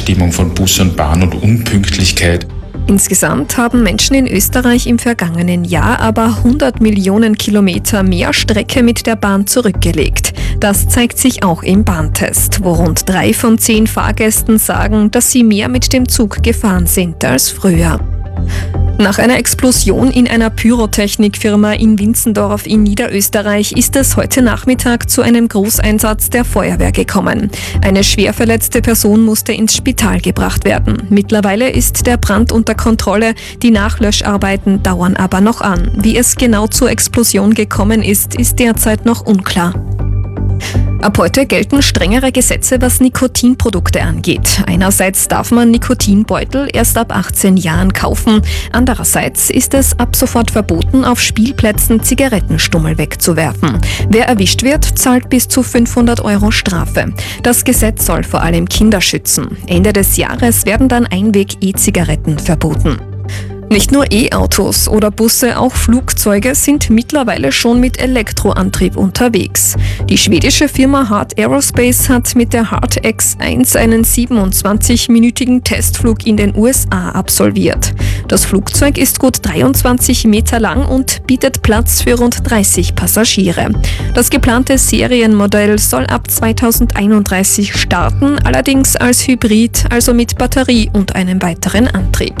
Falschstimmung von Bus und Bahn und Unpünktlichkeit. Insgesamt haben Menschen in Österreich im vergangenen Jahr aber 100 Millionen Kilometer mehr Strecke mit der Bahn zurückgelegt. Das zeigt sich auch im Bahntest, wo rund 3 von 10 Fahrgästen sagen, dass sie mehr mit dem Zug gefahren sind als früher. Nach einer Explosion in einer Pyrotechnikfirma in Winzendorf in Niederösterreich ist es heute Nachmittag zu einem Großeinsatz der Feuerwehr gekommen. Eine schwer verletzte Person musste ins Spital gebracht werden. Mittlerweile ist der Brand unter Kontrolle, die Nachlöscharbeiten dauern aber noch an. Wie es genau zur Explosion gekommen ist, ist derzeit noch unklar. Ab heute gelten strengere Gesetze, was Nikotinprodukte angeht. Einerseits darf man Nikotinbeutel erst ab 18 Jahren kaufen. Andererseits ist es ab sofort verboten, auf Spielplätzen Zigarettenstummel wegzuwerfen. Wer erwischt wird, zahlt bis zu 500 € Strafe. Das Gesetz soll vor allem Kinder schützen. Ende des Jahres werden dann Einweg-E-Zigaretten verboten. Nicht nur E-Autos oder Busse, auch Flugzeuge sind mittlerweile schon mit Elektroantrieb unterwegs. Die schwedische Firma Heart Aerospace hat mit der Heart X1 einen 27-minütigen Testflug in den USA absolviert. Das Flugzeug ist gut 23 Meter lang und bietet Platz für rund 30 Passagiere. Das geplante Serienmodell soll ab 2031 starten, allerdings als Hybrid, also mit Batterie und einem weiteren Antrieb.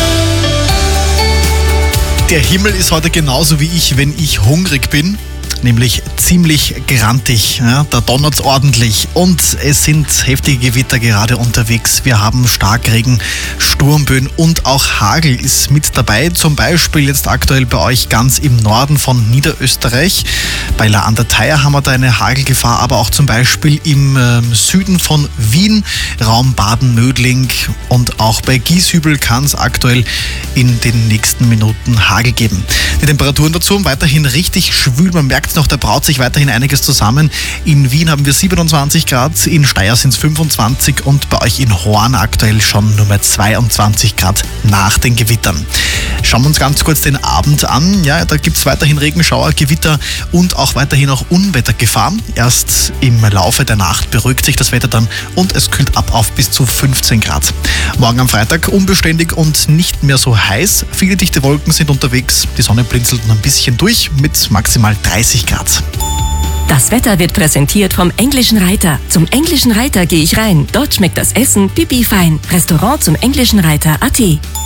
Der Himmel ist heute genauso wie ich, wenn ich hungrig bin, nämlich ziemlich grantig. Ja, da donnert's ordentlich und es sind heftige Gewitter gerade unterwegs. Wir haben Starkregen, Sturmböen und auch Hagel ist mit dabei. Zum Beispiel jetzt aktuell bei euch ganz im Norden von Niederösterreich. Bei La an der Theier haben wir da eine Hagelgefahr, aber auch zum Beispiel im Süden von Wien, Raum Baden-Mödling und auch bei Gieshübel kann es aktuell in den nächsten Minuten Hagel geben. Die Temperaturen dazu weiterhin richtig schwül. Man merkt es noch, da braut sich weiterhin einiges zusammen. In Wien haben wir 27 Grad, in Steyr sind es 25 und bei euch in Horn aktuell schon nur mehr 22 Grad nach den Gewittern. Schauen wir uns ganz kurz den Abend an. Ja, da gibt es weiterhin Regenschauer, Gewitter und auch weiterhin auch Unwettergefahr. Erst im Laufe der Nacht beruhigt sich das Wetter dann und es kühlt ab auf bis zu 15 Grad. Morgen am Freitag unbeständig und nicht mehr so heiß. Viele dichte Wolken sind unterwegs. Die Sonne blinzelt noch ein bisschen durch mit maximal 30 Grad. Das Wetter wird präsentiert vom Englischen Reiter. Zum Englischen Reiter gehe ich rein. Dort schmeckt das Essen pipi fein. Restaurant zum Englischen Reiter.at.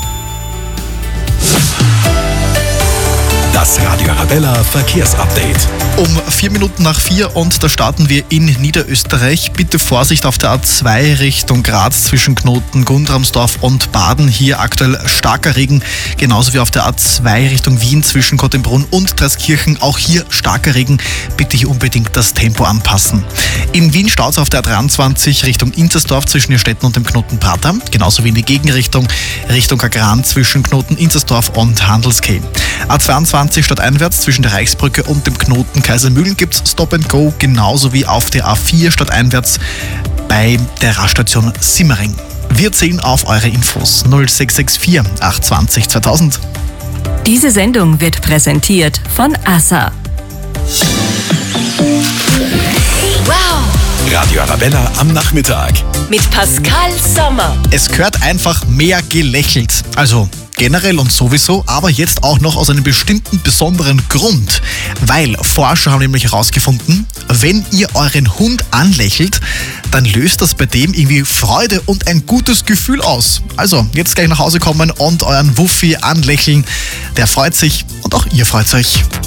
Das Radio Arabella Verkehrsupdate. Um 4 Minuten nach 4 und da starten wir in Niederösterreich. Bitte Vorsicht auf der A2 Richtung Graz zwischen Knoten, Gundramsdorf und Baden. Hier aktuell starker Regen, genauso wie auf der A2 Richtung Wien zwischen Kottenbrunn und Treskirchen. Auch hier starker Regen. Bitte hier unbedingt das Tempo anpassen. In Wien staut es auf der A23 Richtung Inzersdorf zwischen Irstetten und dem Knoten Prater. Genauso wie in die Gegenrichtung Richtung Agran zwischen Knoten Inzersdorf und Handelskay. A22 stadteinwärts zwischen der Reichsbrücke und dem Knoten Kaisermühlen gibt es Stop and Go, genauso wie auf der A4 stadteinwärts bei der Raststation Simmering. Wir zählen auf eure Infos 0664 820 2000. Diese Sendung wird präsentiert von ASSA. Wow! Radio Arabella am Nachmittag. Mit Pascal Sommer. Es gehört einfach mehr gelächelt. Also generell und sowieso, aber jetzt auch noch aus einem bestimmten besonderen Grund. Weil Forscher haben nämlich herausgefunden, wenn ihr euren Hund anlächelt, dann löst das bei dem irgendwie Freude und ein gutes Gefühl aus. Also jetzt gleich nach Hause kommen und euren Wuffi anlächeln. Der freut sich und auch ihr freut euch.